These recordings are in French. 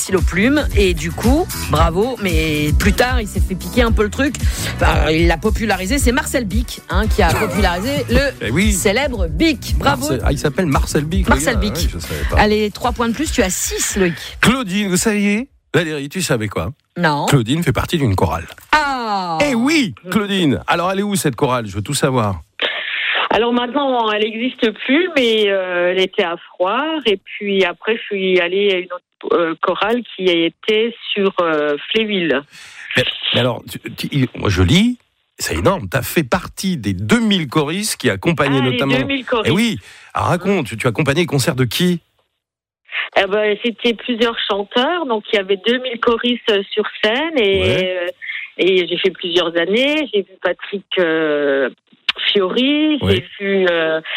xyloplume. Et du coup, bravo, mais plus tard, il s'est fait piquer un peu le truc. Enfin, il l'a popularisé, c'est Marcel Bic qui a popularisé le célèbre Bic. Bravo. Il s'appelle Marcel Bic. Marcel Bic. Oui, je savais pas. Allez, 3 points de plus, tu as 6, Loïc. Claudine, vous saviez? Valérie, tu savais quoi? Non. Claudine fait partie d'une chorale. Ah. Eh oui, Claudine. Alors, elle est où cette chorale? Je veux tout savoir. Alors maintenant, elle n'existe plus, mais elle était à Froire. Et puis après, je suis allée à une autre chorale qui était sur Fléville. Mais alors, moi je lis, c'est énorme. Tu as fait partie des 2000 choristes qui accompagnaient notamment. Les 2000 choristes. Eh oui. Alors raconte, tu as accompagné les concerts de qui? C'était plusieurs chanteurs, donc il y avait 2000 choristes sur scène et j'ai fait plusieurs années. J'ai vu Patrick Fiori, j'ai vu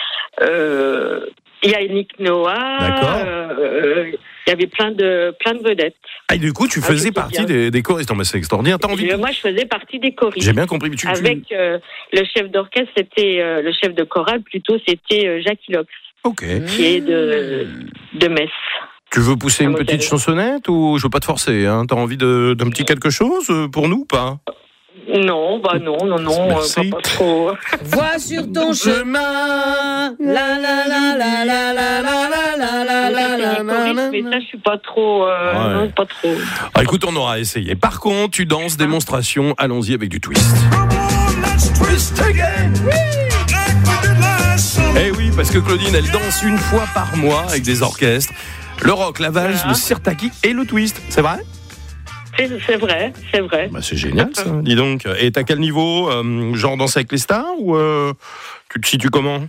Yannick Noah. D'accord. Il y avait plein de vedettes. Ah, et du coup, tu faisais partie des choristes. Non, mais c'est extraordinaire. T'as envie Moi, je faisais partie des choristes. J'ai bien compris. Avec le chef d'orchestre, c'était le chef de chorale, plutôt, c'était Jacques Lox. Ok. Qui est de Metz. Tu veux pousser une petite chansonnette ou je veux pas te forcer, hein? T'as envie d'un petit quelque chose pour nous ou pas? Non, pas trop. Vois sur ton chemin, la la la la la la la la la. Mais ça, je suis pas trop. Non, pas trop. Ah, écoute, on aura essayé. Par contre, tu danses démonstration. Allons-y avec du twist. Twist again. Eh oui, parce que Claudine, elle danse une fois par mois avec des orchestres. Le rock, la valse, le sirtaki et le twist. C'est vrai? C'est vrai. Bah, c'est génial, ça. Dis donc. Et t'as quel niveau? Genre danser avec les stars ou tu te situes comment?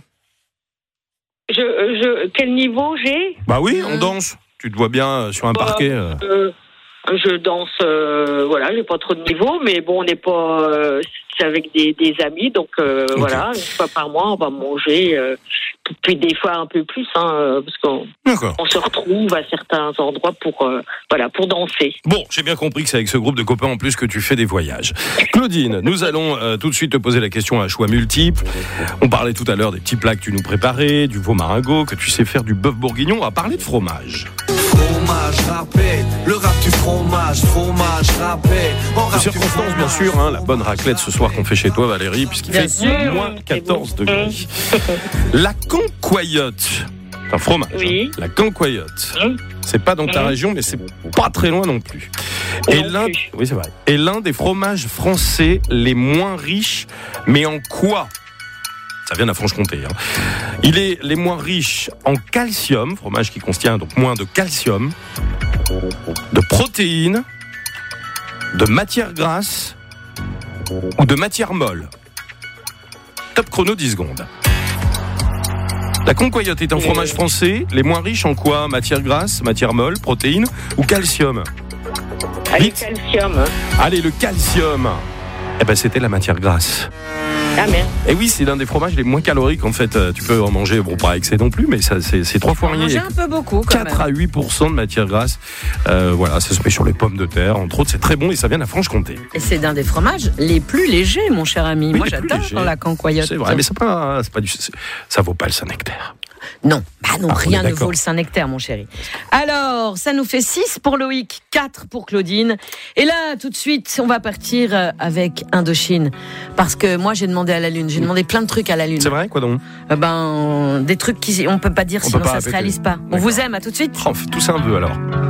Quel niveau j'ai? Bah oui, on danse. Tu te vois bien sur un parquet. Je danse, j'ai pas trop de niveau, mais bon, on n'est pas. C'est avec des amis, donc voilà, une fois par mois, on va manger. Puis des fois un peu plus, parce qu'on se retrouve à certains endroits pour danser. Bon, j'ai bien compris que c'est avec ce groupe de copains en plus que tu fais des voyages. Claudine, nous allons tout de suite te poser la question à choix multiples. On parlait tout à l'heure des petits plats que tu nous préparais, du veau maringot, que tu sais faire du bœuf bourguignon. On va parler de fromage. Fromage râpé, le rap du fromage râpé. De circonstance, bien sûr, la bonne raclette ce soir qu'on fait chez toi, Valérie, puisqu'il fait moins 14 degrés. La cancoyote, un fromage. Oui. La cancoyote. C'est pas dans ta région, mais c'est pas très loin non plus. Oui, c'est vrai. Et l'un des fromages français les moins riches, mais en quoi? Ça vient de la Franche-Comté. Il est les moins riches en calcium, fromage qui contient donc moins de calcium, de protéines, de matières grasses ou de matières molles. Top chrono 10 secondes. La cancoyote est un fromage français, les moins riches en quoi? Matières grasses, matières molles, protéines ou calcium? Allez, calcium. Allez, le calcium. C'était la matière grasse. Ah merde. Et oui, c'est l'un des fromages les moins caloriques en fait. Tu peux en manger, pas excès non plus, mais ça, c'est 3 fois rien. Manger un peu beaucoup quand 4 à 8% de matière grasse. Ça se met sur les pommes de terre, entre autres. C'est très bon et ça vient de la Franche-Comté. Et c'est l'un des fromages les plus légers, mon cher ami. Oui, moi, j'adore la cancoyote. C'est vrai, mais c'est pas ça vaut pas le Saint-Nectaire. Non, rien ne vaut le Saint-Nectaire, mon chéri. Alors, ça nous fait 6 pour Loïc, 4 pour Claudine. Et là, tout de suite, on va partir avec Indochine. Parce que moi, j'ai demandé à la Lune. J'ai demandé plein de trucs à la Lune. C'est vrai, quoi donc? Des trucs on peut pas dire, sinon ça se réalise pas. On vous aime, à tout de suite. On fait tous un vœu alors.